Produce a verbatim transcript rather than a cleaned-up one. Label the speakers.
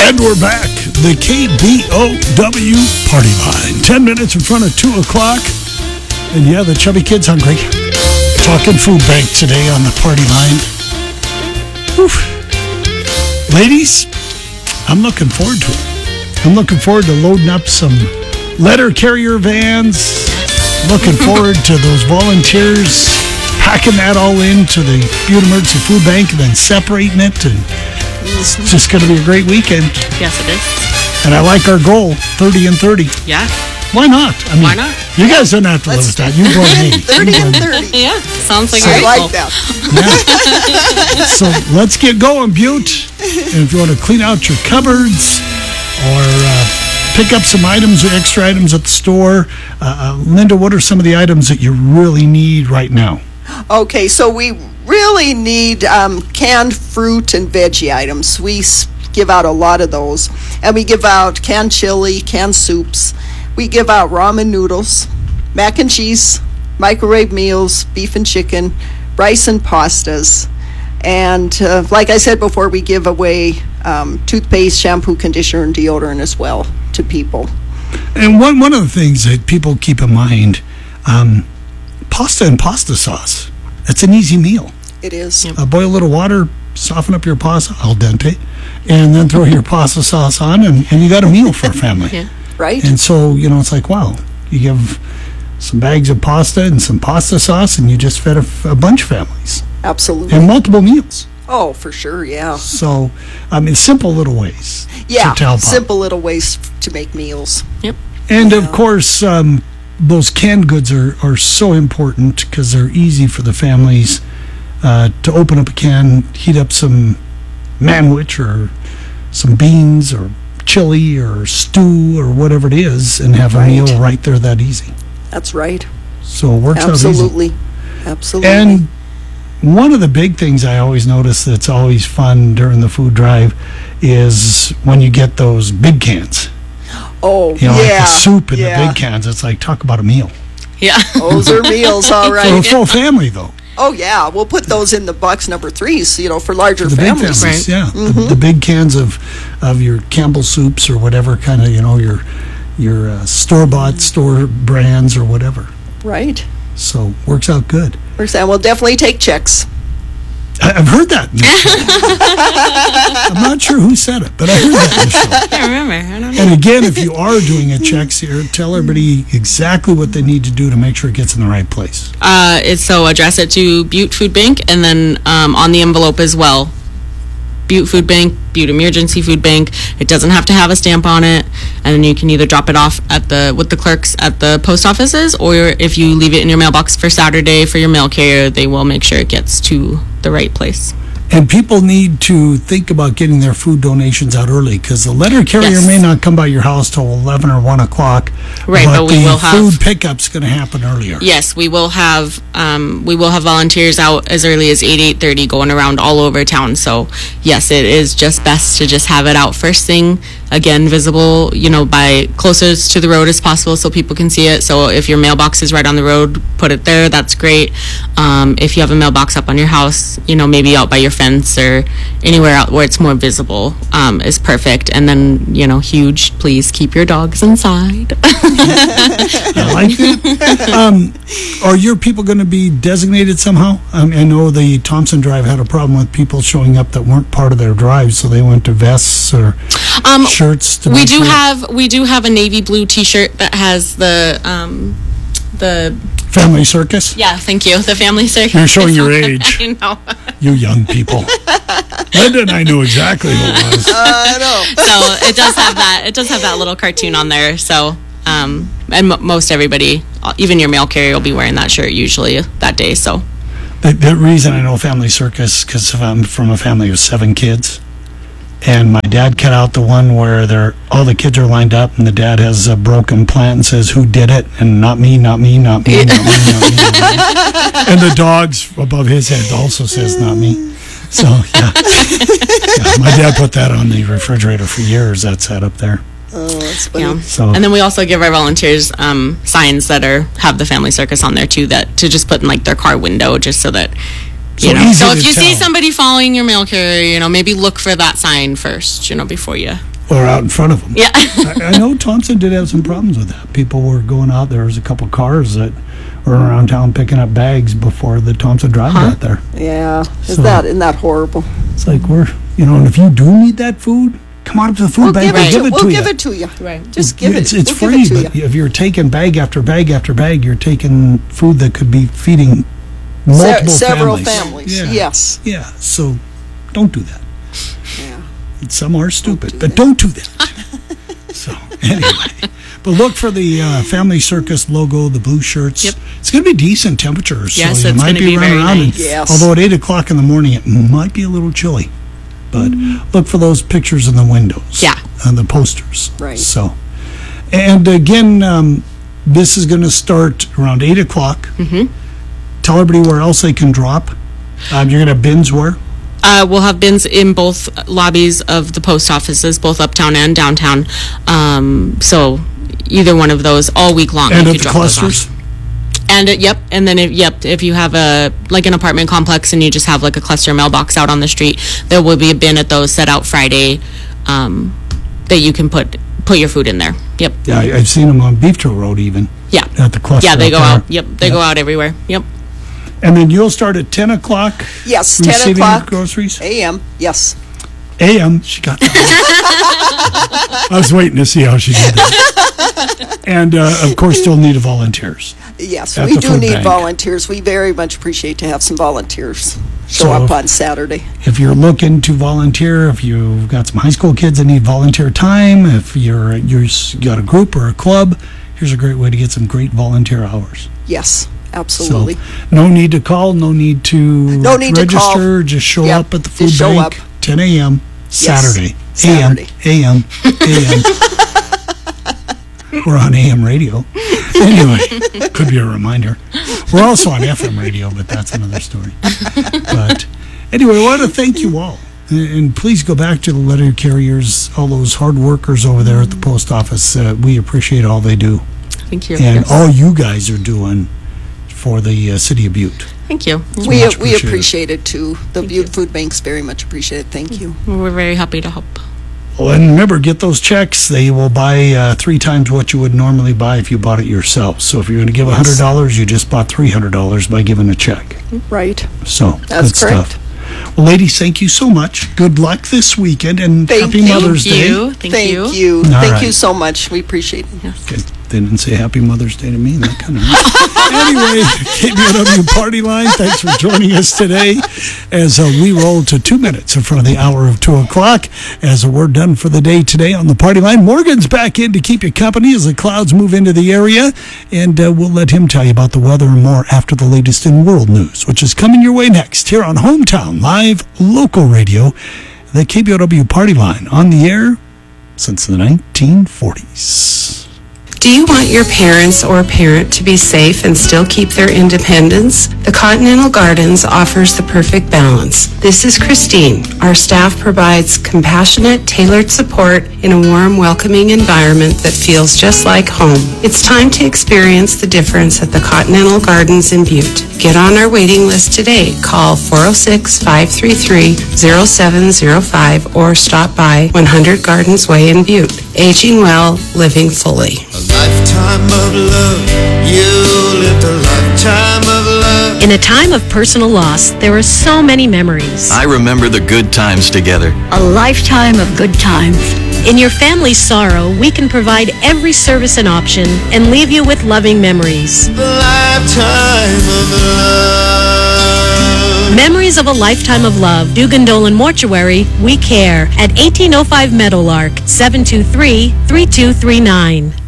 Speaker 1: And we're back. The K B O W Party Line. Ten minutes in front of two o'clock. And yeah, the chubby kid's hungry. Talking food bank today on the Party Line. Whew. Ladies, I'm looking forward to it. I'm looking forward to loading up some letter carrier vans. Looking forward to those volunteers packing that all into the Butte Emergency Food Bank and then separating it. And it's just going to be a great weekend.
Speaker 2: Yes, it is.
Speaker 1: And I like our goal, thirty and thirty.
Speaker 2: Yeah.
Speaker 1: Why not? I mean,
Speaker 2: Why not?
Speaker 1: You guys don't have to live with that. You brought me.
Speaker 3: thirty and thirty.
Speaker 2: Yeah. Sounds like
Speaker 3: So
Speaker 2: a
Speaker 3: I
Speaker 2: great
Speaker 3: like
Speaker 2: goal.
Speaker 3: that.
Speaker 1: Yeah. So let's get going, Butte. And if you want to clean out your cupboards or uh, pick up some items or extra items at the store, uh, uh, Linda, what are some of the items that you really need right now?
Speaker 3: Okay, so we really need um, canned fruit and veggie items. We s- give out a lot of those. And we give out canned chili, canned soups. We give out ramen noodles, mac and cheese, microwave meals, beef and chicken, rice and pastas. And uh, like I said before, we give away um, toothpaste, shampoo, conditioner, and deodorant as well to people.
Speaker 1: And one, one of the things that people keep in mind, um, pasta and pasta sauce. It's an easy meal.
Speaker 3: It is.
Speaker 1: Uh, boil a little water, soften up your pasta, al dente, and then throw your pasta sauce on, and, and you got a meal for a family.
Speaker 2: Yeah.
Speaker 3: Right?
Speaker 1: And so, you know, it's like, wow, you give some bags of pasta and some pasta sauce, and you just fed a, f- a bunch of families.
Speaker 3: Absolutely.
Speaker 1: And multiple meals.
Speaker 3: Oh, for sure, yeah.
Speaker 1: So, I mean, simple little ways
Speaker 3: Yeah,
Speaker 1: to tell
Speaker 3: simple little ways to make meals.
Speaker 2: Yep.
Speaker 1: And, of course, um, those canned goods are, are so important because they're easy for the families uh, to open up a can, heat up some manwich or some beans or chili or stew or whatever it is and have
Speaker 3: Right.
Speaker 1: a meal right there that easy.
Speaker 3: That's right.
Speaker 1: So it works out easy.
Speaker 3: Absolutely. Absolutely.
Speaker 1: And one of the big things I always notice that's always fun during the food drive is when you get those big cans.
Speaker 3: oh,
Speaker 1: You know,
Speaker 3: yeah.
Speaker 1: like the soup in
Speaker 3: yeah.
Speaker 1: the big cans. It's like, talk about a meal.
Speaker 2: Yeah.
Speaker 3: Those are meals, all
Speaker 1: For a
Speaker 3: right.
Speaker 1: full family, though.
Speaker 3: Oh, yeah. We'll put those in the box number threes, you know, for larger
Speaker 1: For the big
Speaker 3: families.
Speaker 1: families,
Speaker 2: Right.
Speaker 1: yeah. The, the big cans of of your Campbell soups or whatever kind of, you know, your your uh, store-bought store brands or whatever.
Speaker 3: Right.
Speaker 1: So, works out good.
Speaker 3: We're saying we'll definitely take checks.
Speaker 1: I, I've heard that in the show. I'm not sure who said it, but I heard that in the show.
Speaker 2: I can't remember. I don't know.
Speaker 1: And again, if you are doing a checks here, tell everybody exactly what they need to do to make sure it gets in the right place.
Speaker 2: Uh, it's so address it to Butte Food Bank, and then um, on the envelope as well, Butte Food Bank, Butte Emergency Food Bank. It doesn't have to have a stamp on it, and then you can either drop it off at the with the clerks at the post offices, or if you leave it in your mailbox for Saturday for your mail carrier, they will make sure it gets to the right place.
Speaker 1: And people need to think about getting their food donations out early because the letter carrier
Speaker 2: Yes.
Speaker 1: may not come by your house till eleven or one o'clock.
Speaker 2: Right,
Speaker 1: but,
Speaker 2: but we
Speaker 1: the
Speaker 2: will have-
Speaker 1: food pickup's going to happen earlier.
Speaker 2: Yes, we will have um, we will have volunteers out as early as eight eight thirty, going around all over town. So yes, it is just best to just have it out first thing. Again, visible, you know, by closest to the road as possible, so people can see it. So if your mailbox is right on the road, put it there. That's great. Um, if you have a mailbox up on your house, you know, maybe out by your fence or anywhere out where it's more visible, um, is perfect. And then, you know, huge, please keep your dogs inside.
Speaker 1: I like that. Um, are your people going to be designated somehow? Um, I know the Thompson Drive had a problem with people showing up that weren't part of their drive, so they went to vests or
Speaker 2: Um,
Speaker 1: shirts. To
Speaker 2: we
Speaker 1: make
Speaker 2: do
Speaker 1: sure-
Speaker 2: have we do have a navy blue T-shirt that has the um, the
Speaker 1: Family Circus.
Speaker 2: yeah. Thank you. The family circus.
Speaker 1: You're showing your age.
Speaker 2: I know.
Speaker 1: You young people. Linda and I knew exactly who it was.
Speaker 3: I know.
Speaker 2: So it does have that. It does have that little cartoon on there. So um, and m- most everybody, uh, even your mail carrier, will be wearing that shirt usually that day. So
Speaker 1: The, the reason I know Family Circus because I'm from a family of seven kids, and my dad cut out the one where they're all the kids are lined up, and the dad has a broken plant and says, "Who did it?" and not me, not me, not me, not me, not me, not me. And the dogs above his head also says, "Not me." So yeah. Yeah, my dad put that on the refrigerator for years. That sat up there.
Speaker 3: Oh, that's funny.
Speaker 2: yeah.
Speaker 1: So
Speaker 2: And then we also give our volunteers um, signs that are have the family circus on there too, that to just put in like their car window, just so that
Speaker 1: So
Speaker 2: You know,
Speaker 1: easy
Speaker 2: so
Speaker 1: to
Speaker 2: if you see
Speaker 1: tell.
Speaker 2: somebody following your mail carrier, you know, maybe look for that sign first, you know, before you.
Speaker 1: Or out in front of them.
Speaker 2: Yeah.
Speaker 1: I, I know Thompson did have some problems with that. People were going out. There was a couple cars that were around town picking up bags before the Thompson Drive
Speaker 2: Huh?
Speaker 1: got there.
Speaker 3: Yeah, is
Speaker 1: So-
Speaker 3: that, isn't that horrible?
Speaker 1: It's like we're, you know, and if you do need that food, come on up to the food
Speaker 3: We'll
Speaker 1: bank.
Speaker 3: give it
Speaker 1: We'll
Speaker 3: to,
Speaker 1: give it
Speaker 3: we'll
Speaker 1: to
Speaker 3: give
Speaker 1: you.
Speaker 3: it to you.
Speaker 2: Right.
Speaker 3: Just give
Speaker 1: it's
Speaker 3: it,
Speaker 1: it's
Speaker 3: we'll
Speaker 1: free,
Speaker 3: give it to
Speaker 1: but
Speaker 3: you.
Speaker 1: if you're taking bag after bag after bag, you're taking food that could be feeding
Speaker 3: Se-
Speaker 1: multiple
Speaker 3: Several
Speaker 1: families.
Speaker 3: families,
Speaker 1: Yeah.
Speaker 3: yes.
Speaker 1: Yeah, so don't do that.
Speaker 3: Yeah.
Speaker 1: Some are stupid,
Speaker 3: do
Speaker 1: but
Speaker 3: that.
Speaker 1: don't do that. So anyway, but look for the uh, Family Circus logo, the blue shirts.
Speaker 2: Yep.
Speaker 1: It's going to be decent temperatures,
Speaker 2: Yes,
Speaker 1: so you
Speaker 2: it's
Speaker 1: might
Speaker 2: gonna
Speaker 1: be
Speaker 2: be
Speaker 1: running
Speaker 2: very
Speaker 1: around. And,
Speaker 2: nice.
Speaker 3: Yes.
Speaker 1: Although at eight o'clock in the morning, it might be a little chilly. But look for those pictures in the windows.
Speaker 2: Yeah.
Speaker 1: And the posters.
Speaker 3: Right.
Speaker 1: So, and again, um, this is going to start around eight o'clock. Mm-hmm. Tell everybody where else they can drop. Um, you're going to have bins where?
Speaker 2: Uh, we'll have bins in both lobbies of the post offices, both uptown and downtown. Um, so either one of those all week long.
Speaker 1: And
Speaker 2: you
Speaker 1: at
Speaker 2: could
Speaker 1: the
Speaker 2: drop those off.
Speaker 1: clusters?
Speaker 2: And uh, yep, and then if, yep, if you have a like an apartment complex and you just have like a cluster mailbox out on the street, there will be a bin at those set out Friday um, that you can put put your food in there. Yep.
Speaker 1: Yeah, I, I've seen them on Beef Trail Road even.
Speaker 2: Yeah.
Speaker 1: At the cluster.
Speaker 2: Yeah, they
Speaker 1: up
Speaker 2: go
Speaker 1: there.
Speaker 2: out. Yep, they
Speaker 1: Yep.
Speaker 2: go out everywhere. Yep.
Speaker 1: And then you'll start at ten o'clock.
Speaker 3: Yes, ten
Speaker 1: receiving
Speaker 3: o'clock
Speaker 1: groceries.
Speaker 3: A M, yes.
Speaker 1: A M. She got that. I was waiting to see how she did that. And uh, of course, still need volunteers.
Speaker 3: Yes,
Speaker 1: At
Speaker 3: we
Speaker 1: the
Speaker 3: do
Speaker 1: food
Speaker 3: need
Speaker 1: bank.
Speaker 3: volunteers. We very much appreciate to have some volunteers show
Speaker 1: So-
Speaker 3: up on Saturday.
Speaker 1: If you're looking to volunteer, if you've got some high school kids that need volunteer time, if you're you're s- you got a group or a club, here's a great way to get some great volunteer hours.
Speaker 3: Yes, absolutely.
Speaker 1: So no need to call, no need to
Speaker 3: No need to
Speaker 1: register.
Speaker 3: call.
Speaker 1: Just show
Speaker 3: Yep,
Speaker 1: up at the
Speaker 3: just
Speaker 1: food
Speaker 3: show
Speaker 1: bank,
Speaker 3: up.
Speaker 1: ten a.m. Saturday.
Speaker 3: Saturday.
Speaker 1: A M. A M. A M. We're on A M radio. Anyway, could be a reminder. We're also on F M radio, but that's another story. But anyway, I want to thank you all. And and please go back to the letter carriers, all those hard workers over there at the post office. Uh, we appreciate all they do
Speaker 2: Thank you.
Speaker 1: and
Speaker 2: Yes.
Speaker 1: all you guys are doing for the uh, city of Butte.
Speaker 2: Thank you.
Speaker 1: It's
Speaker 3: We,
Speaker 1: much
Speaker 3: we
Speaker 1: appreciated.
Speaker 3: appreciate it too. The
Speaker 2: Thank
Speaker 3: Butte
Speaker 2: you.
Speaker 3: Food Bank's very much appreciated. Thank you.
Speaker 2: We're very happy to help.
Speaker 1: Well, and remember, get those checks. They will buy uh, three times what you would normally buy if you bought it yourself. So if you're going to give one hundred dollars, you just bought three hundred dollars by giving a check.
Speaker 3: Right.
Speaker 1: So
Speaker 3: That's
Speaker 1: good
Speaker 3: correct.
Speaker 1: stuff. Well, ladies, thank you so much. Good luck this weekend, and
Speaker 3: Thank
Speaker 1: happy
Speaker 3: you.
Speaker 1: Mother's
Speaker 2: Thank
Speaker 1: Day.
Speaker 2: you. Thank,
Speaker 3: Thank
Speaker 2: you.
Speaker 3: you.
Speaker 1: All
Speaker 3: Thank
Speaker 1: right.
Speaker 3: you so much. We appreciate it.
Speaker 1: Okay. They didn't say Happy Mother's Day to me. That kind of anyway, K B O W Party Line. Thanks for joining us today as uh, we roll to two minutes in front of the hour of two o'clock. As uh, we're done for the day today on the Party Line, Morgan's back in to keep you company as the clouds move into the area, and uh, we'll let him tell you about the weather and more after the latest in world news, which is coming your way next here on Hometown Live Local Radio, the K B O W Party Line, on the air since the nineteen forties.
Speaker 4: Do you want your parents or parent to be safe and still keep their independence? The Continental Gardens offers the perfect balance. This is Christine. Our staff provides compassionate, tailored support in a warm, welcoming environment that feels just like home. It's time to experience the difference at the Continental Gardens in Butte. Get on our waiting list today. Call four oh six, five three three, oh seven oh five or stop by one hundred Gardens Way in Butte. Aging well, living fully.
Speaker 5: A lifetime of love, you lived a lifetime of love.
Speaker 6: In a time of personal loss, there are so many memories.
Speaker 7: I remember the good times together.
Speaker 8: A lifetime of good times.
Speaker 6: In your family's sorrow, we can provide every service and option and leave you with loving memories.
Speaker 5: A lifetime of love.
Speaker 6: Memories of a lifetime of love. Dugan Dolan Mortuary, we care. At eighteen oh five Meadowlark, seven two three, three two three nine.